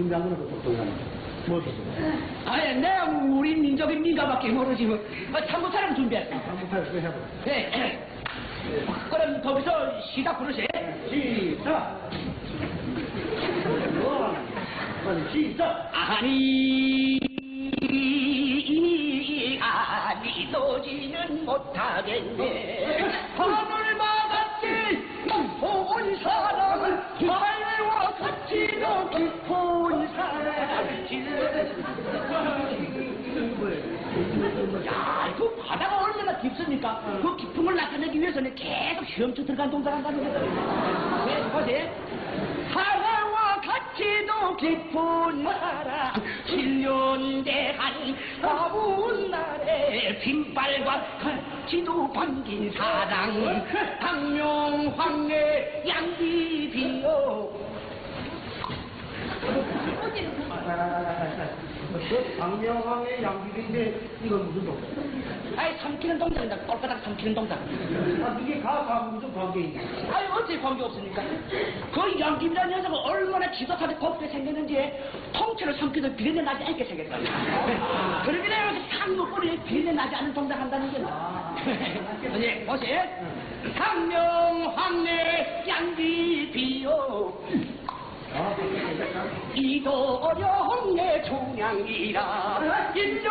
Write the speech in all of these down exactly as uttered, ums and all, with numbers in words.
김장군은 그 똑똑하네. 뭐지? 아니, 내가 우리 민족의 민가밖에 모르지. 뭐. 참모차량 준비했어. 한번 해봐. 네. 그럼 거기서 시작 부르세. 시작! 빨리 시작! 아니, 아니, 도지는 못하겠네. 하늘바같이 깊은 사랑을, 하늘과 같이도 깊은 사랑을. 야, 그 바다가 얼마나 깊습니까? 그 깊음을 나타내기 위해서는 계속 헤엄쳐 들어간 동작한다는 거거든요. 네, 보세요. 하나와 같이도 깊은 사랑, 칠년대한 가문 날에 빈발과 같이도 반긴 사랑, 당명황래 양귀비요. 그 방명왕의 양귀비인데 이건 무슨 동작? 아이, 삼키는 동작이다. 꼴까닥 삼키는 동작. 아, 이게 가하고 무슨 관계인가? 아니, 어째 관계 없습니까? 그 양귀비라는 녀석은 얼마나 기도사에 곱게 생겼는지 통째로 삼키도 비린내 나지 않게 생겼어요. 그러기 때문에 상목거리에 비린내 나지 않는 동작 한다는 거는. 예, 보세요. 상명황래 양귀비요. 이도 어려운 내 종양이라 일년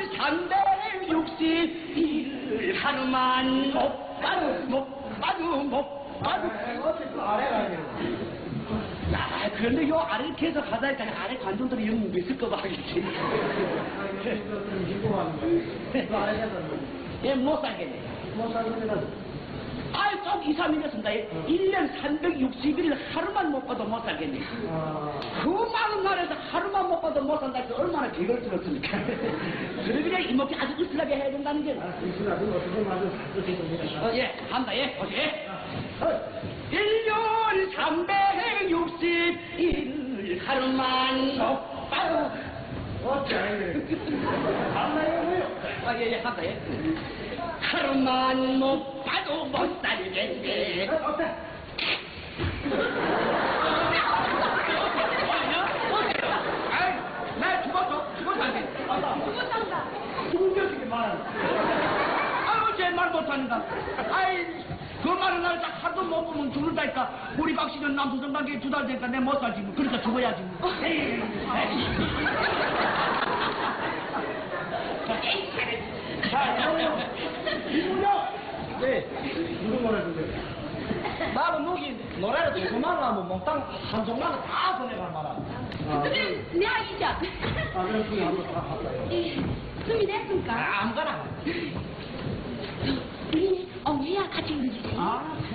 삼백육십일 하루만 못 봐도 못 봐도 못 봐도. 어째 그 아래가 아니에요? 야, 그런데 요 아래를 계속 하다니까 아래 관중들이 영 있을 거 봐야겠지. 그 아래에서는 예, 못 살겠네. 못 살면 아이, 좀 이삼일이었습니다. 일년 삼백육십 일 하루만 못 봐도 못 살겠네. 아, 그 많은 날에서 하루만 못 봐도 못 산다 해서 얼마나 개걸 들었습니까? 그래 그냥 이목이 아주 으슬하게 해야 된다는 게. 아, 이순아, 그 어떻게 맞아? 어떻게 좀 해라. 어, 예, 한다, 예, 보시. 일년 삼백육십일 하루만 못 봐도. 어째 아니에요? 안나요, 뭐요? 아, 예, 예, 한다, 예. 하루만 못 봐도 못 살겠네. 어때? 아이, 나 죽었어. 죽었어, 안 돼. 죽었단다. 죽은 게 어떻게 말하는 아유, 쟤말 못한다. 아이, 그 말은 날 하도 못 보면 죽는다니까. 우리 박씨는 남수정 관계 두 달 되니까 내 못 살지 뭐. 그러니까 죽어야지 뭐. 에이, 자, 이분요! 네, 무슨 노래 주세요? 나도 목이 노래를 조금만 하면 몽땅 한 종만은 다 보내갈 만한. 아, 그럼 내가 이자. 아, 그럼 그게 한번 다 할까요? 준비됐습니까? 아무거나.